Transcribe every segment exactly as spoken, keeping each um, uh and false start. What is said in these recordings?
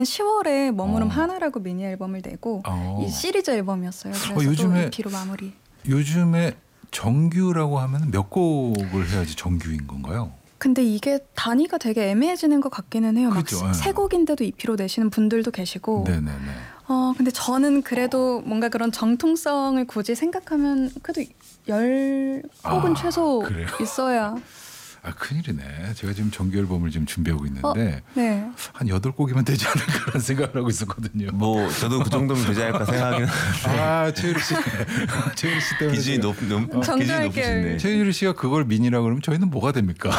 시월에 머무름 어. 하나라고 미니 앨범을 내고 어. 이 시리즈 앨범이었어요. 그래서 어, 요즘에- 또 이피로 마무리. 요즘에 정규라고 하면 몇 곡을 해야지 정규인 건가요? 근데 이게 단위가 되게 애매해지는 것 같기는 해요. 막 그죠, 예. 세 곡인데도 이피로 내시는 분들도 계시고. 네네네. 어 근데 저는 그래도 뭔가 그런 정통성을 굳이 생각하면 그래도 열 곡은 아, 최소 그래요? 있어야. 아 큰일이네. 제가 지금 정규 앨범을 지금 준비하고 있는데 네. 한 여덟 곡이면 되지 않을까라는 생각을 하고 있었거든요. 뭐 저도 그 정도면 되지 않을까 생각하긴 아 최유리 씨, 최유리 씨 때문에 기준이 제가- 높, 높 기준이 정교하게. 높으신데. 최유리 씨가 그걸 미니라 그러면 저희는 뭐가 됩니까?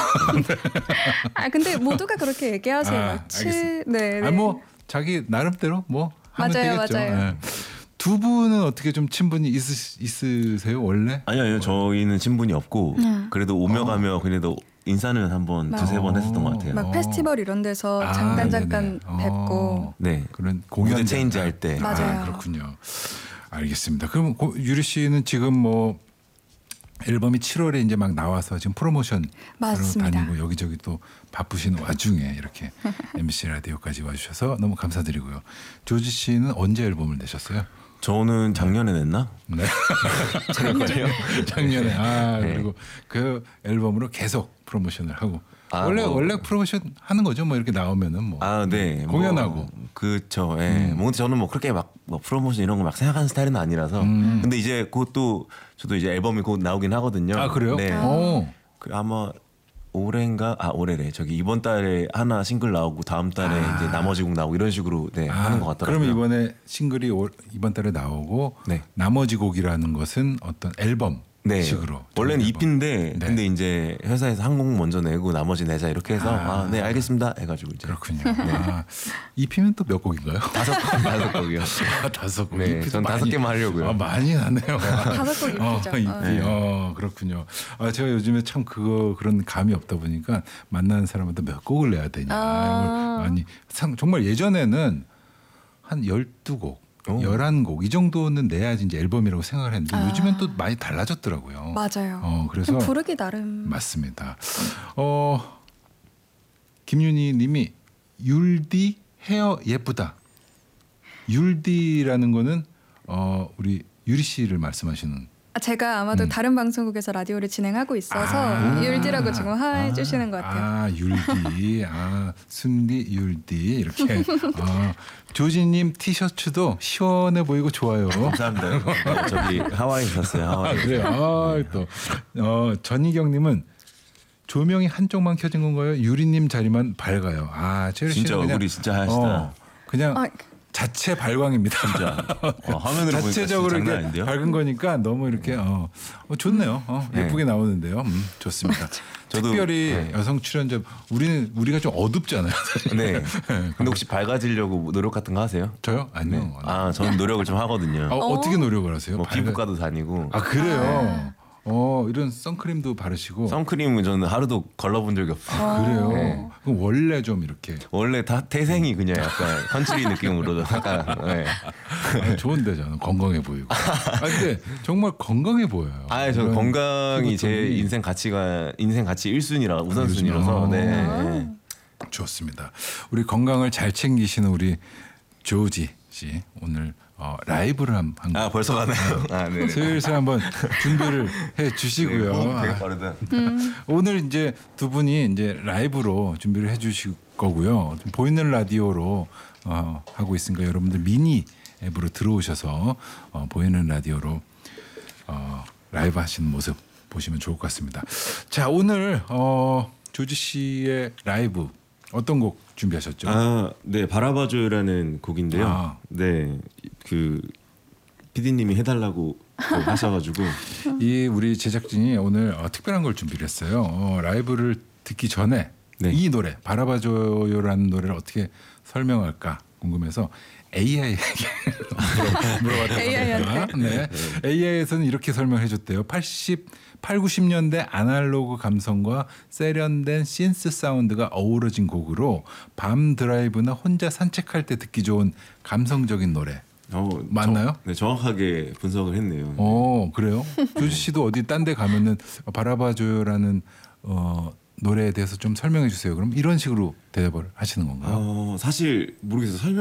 아 근데 모두가 그렇게 얘기하세요. 아, 마치 알겠습니다. 네. 네. 아 뭐 자기 나름대로 뭐 하면 맞아요, 되겠죠. 맞아요. 예. 두 분은 어떻게 좀 친분이 있으, 있으세요 원래? 아니요, 아니요. 저희는 친분이 없고 네. 그래도 오며 가며 그래도 인사는 한번 맞아. 두세 번 했었던 것 같아요. 막 어. 페스티벌 이런 데서 아, 잠깐 네네. 잠깐 어. 뵙고. 네. 그런 공연 무대 체인지 할 때. 맞아요. 아, 그렇군요. 알겠습니다. 그럼 고- 유리 씨는 지금 뭐 앨범이 칠월에 이제 막 나와서 지금 프로모션 하러 맞습니다. 다니고 여기저기 또 바쁘신 와중에 이렇게 엠비씨 라디오까지 와주셔서 너무 감사드리고요. 조지 씨는 언제 앨범을 내셨어요? 저는 작년에 냈나? 네. 작년에요? 작년에 아 네. 그리고 그 앨범으로 계속 프로모션을 하고 아, 원래 뭐. 원래 프로모션 하는 거죠. 뭐 이렇게 나오면은 뭐 아, 네. 공연하고. 뭐, 그쵸. 예. 음. 뭐 근데 저는 뭐 그렇게 막 뭐 프로모션 이런 거 막 생각하는 스타일은 아니라서. 음. 근데 이제 그것도 저도 이제 앨범이 곧 나오긴 하거든요. 아 그래요? 네. 오. 그 아마 올해인가 아 올해래 저기 이번 달에 하나 싱글 나오고 다음 달에 아. 이제 나머지 곡 나오고 이런 식으로 네, 아, 하는 것 같더라고요. 그러면 이번에 싱글이 올, 이번 달에 나오고 네. 나머지 곡이라는 것은 어떤 앨범 네. 식으로 원래는 앨범. 이피인데 네. 근데 이제 회사에서 한 곡 먼저 내고 나머지 내자 이렇게 해서 아. 아, 네 알겠습니다 해가지고 이제 그렇군요. 아, 이피면 또 몇 곡인가요? 다섯 곡 다섯 곡이요. 아, 다섯 곡. 네, 이피도 전 다섯 많이- 개만 하려고요. 아, 많이 나네요. 다섯 곡 어, 이피죠. 이피. 어. 네. 어, 그렇군요. 아, 제가 요즘에 참 그거 그런 감이 없다 보니까 만나는 사람한테 몇 곡을 내야 되냐. 아. 이걸 많이 상, 정말 예전에는 한 열두 곡, 오. 열한 곡 이 정도는 내야지 이제 앨범이라고 생각을 했는데 아. 요즘엔 또 많이 달라졌더라고요. 맞아요. 어, 그래서 부르기 나름. 맞습니다. 어, 김윤희 님이 율디 헤어 예쁘다. 율디라는 거는 어, 우리 유리 씨를 말씀하시는 아, 제가 아마도 음. 다른 방송국에서 라디오를 진행하고 있어서 아. 율디라고 지금 화해 주시는 것 같아요. 아, 율디. 아, 순디 율디 이렇게. 아, 조지 님 티셔츠도 시원해 보이고 좋아요. 감사합니다. 네, 저기 하와이 샀어요. 아, 하와이. 그래요. 아, 또 어, 전희경 님은 조명이 한쪽만 켜진 건가요? 유리님 자리만 밝아요. 아, 최유리 씨는 진짜 그냥, 얼굴이 진짜 하시다. 어, 그냥 아, 자체 발광입니다. 진짜 어, 화면으로 보니까 진짜 자체적으로 장난 이렇게 아닌데요? 밝은 거니까 너무 이렇게 어, 어, 좋네요. 어, 네. 예쁘게 나오는데요. 음, 좋습니다. 저도, 특별히 네. 여성 출연자 우리는 우리가 좀 어둡잖아요. 네. 근데 혹시 밝아지려고 노력 같은 거 하세요? 저요? 아니요. 네. 아, 저는 노력을 좀 하거든요. 어, 어떻게 노력을 하세요? 뭐 밝아- 피부과도 다니고. 아 그래요. 어 이런 선크림도 바르시고. 선크림은 저는 하루도 걸러본 적이 없어요. 어. 그래요. 네. 그럼 원래 좀 이렇게 원래 다 태생이 그냥 약간 헌칠이 느낌으로 약간 네. 아, 좋은데 저는 건강해 보이고. 아 근데 정말 건강해 보여요. 아, 저 이런 건강이 제 피부톤이 인생 가치가 인생 가치 일 순위라 우선순위라서 아, 네. 아. 좋습니다. 우리 건강을 잘 챙기시는 우리 조지 씨 오늘 어, 라이브를 한, 한 아, 벌써 가나요? 아, 네. 슬슬 한번 준비를 해 주시고요. 되게 아, 빠르다. 오늘 이제 두 분이 이제 라이브로 준비를 해 주실 거고요. 보이는 라디오로 어, 하고 있으니까 여러분들 미니 앱으로 들어오셔서 어, 보이는 라디오로 어, 라이브 하시는 모습 보시면 좋을 것 같습니다. 자, 오늘 어, 조지 씨의 라이브 어떤 곡 준비하셨죠? 아, 네, 바라봐줘요라는 곡인데요. 아. 네, 그 피디님이 해달라고 또 하셔가지고 이 우리 제작진이 오늘 어, 특별한 걸 준비를 했어요. 어, 라이브를 듣기 전에 네. 이 노래 바라봐줘요라는 노래를 어떻게 설명할까 궁금해서 에이아이에게 물어봤다고 에이아이한테? 합니다. 네. 에이아이에서는 이렇게 설명해줬대요. 팔십, 팔, 구십 년대 아날로그 감성과 세련된 신스 사운드가 어우러진 곡으로 밤 드라이브나 혼자 산책할 때 듣기 좋은 감성적인 노래. 어, 맞나요? 정, 네, 정확하게 분석을 했네요. 어 그래요? 조지 씨도 어디 딴 데 가면은 바라봐줘요라는 어, 노래에 대해서 좀 설명해 주세요. 그럼 이런 식으로 대답을 하시는 건가요? 어, 사실 모르겠어요. 설명